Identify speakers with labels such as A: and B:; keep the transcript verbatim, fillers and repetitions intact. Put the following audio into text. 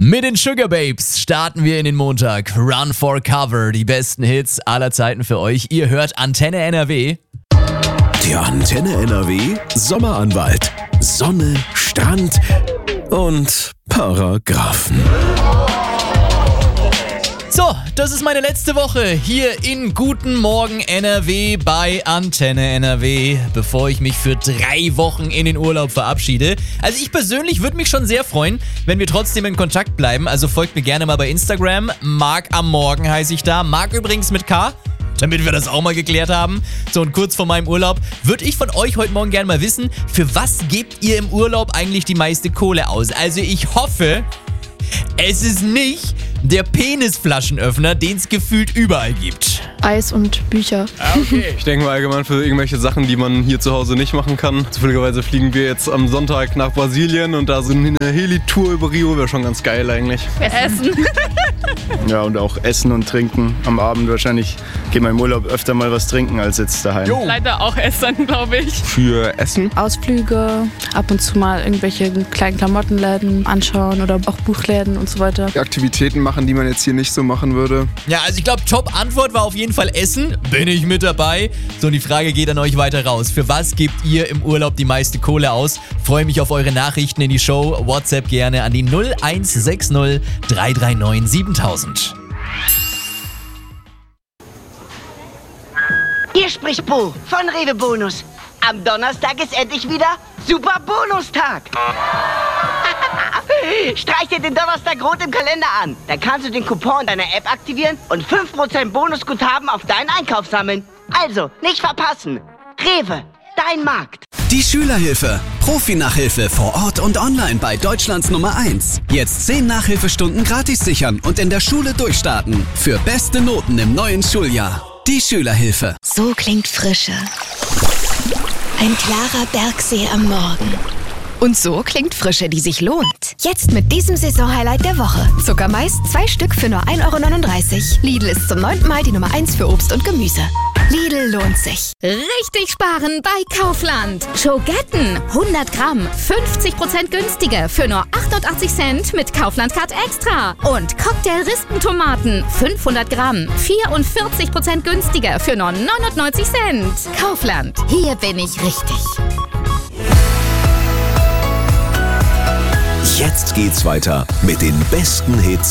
A: Mit den Sugar Babes starten wir in den Montag. Run for Cover, die besten Hits aller Zeiten für euch. Ihr hört Antenne N R W.
B: Der Antenne N R W Sommeranwalt. Sonne, Strand und Paragraphen.
A: So, das ist meine letzte Woche hier in Guten Morgen N R W bei Antenne N R W, bevor ich mich für drei Wochen in den Urlaub verabschiede. Also ich persönlich würde mich schon sehr freuen, wenn wir trotzdem in Kontakt bleiben. Also folgt mir gerne mal bei Instagram. Marc am Morgen heiße ich da. Marc übrigens mit K, damit wir das auch mal geklärt haben. So, und kurz vor meinem Urlaub würde ich von euch heute Morgen gerne mal wissen, für was gebt ihr im Urlaub eigentlich die meiste Kohle aus? Also ich hoffe, es ist nicht der Penisflaschenöffner, den es gefühlt überall gibt.
C: Eis und Bücher.
D: Ah, okay. Ich denke mal allgemein für irgendwelche Sachen, die man hier zu Hause nicht machen kann. Zufälligerweise fliegen wir jetzt am Sonntag nach Brasilien und da so eine Heli-Tour über Rio wäre schon ganz geil eigentlich.
C: Essen.
E: Ja, und auch Essen und Trinken am Abend wahrscheinlich. Gehen wir im Urlaub öfter mal was trinken als jetzt daheim.
A: Jo.
C: Leider auch Essen, glaube ich.
D: Für Essen?
C: Ausflüge, ab und zu mal irgendwelche kleinen Klamottenläden anschauen oder auch Buchläden und so weiter.
F: Aktivitäten machen, die man jetzt hier nicht so machen würde.
A: Ja, also ich glaube, Top-Antwort war auf jeden Fall Essen. Bin ich mit dabei? So, und die Frage geht an euch weiter raus. Für was gebt ihr im Urlaub die meiste Kohle aus? Freue mich auf eure Nachrichten in die Show. WhatsApp gerne an die null eins sechs null drei drei neun siebentausend.
G: Hier spricht Bo von Rewe Bonus. Am Donnerstag ist endlich wieder Super Bonustag. Streich dir den Donnerstag rot im Kalender an. Dann kannst du den Coupon in deiner App aktivieren und fünf Prozent Bonusguthaben auf deinen Einkauf sammeln. Also, nicht verpassen. Rewe, dein Markt.
B: Die Schülerhilfe. Profi-Nachhilfe vor Ort und online bei Deutschlands Nummer eins. Jetzt zehn Nachhilfestunden gratis sichern und in der Schule durchstarten. Für beste Noten im neuen Schuljahr. Die Schülerhilfe.
H: So klingt Frische. Ein klarer Bergsee am Morgen. Und so klingt Frische, die sich lohnt. Jetzt mit diesem Saisonhighlight der Woche. Zuckermais, zwei Stück für nur ein Euro neununddreißig. Lidl ist zum neunten Mal die Nummer eins für Obst und Gemüse. Lidl lohnt sich.
I: Richtig sparen bei Kaufland. Schogetten, hundert Gramm, fünfzig Prozent günstiger für nur achtundachtzig Cent mit Kaufland Card Extra. Und Cocktail-Rispentomaten, fünfhundert Gramm, vierundvierzig Prozent günstiger für nur neunundneunzig Cent. Kaufland, hier bin ich richtig.
B: Jetzt geht's weiter mit den besten Hits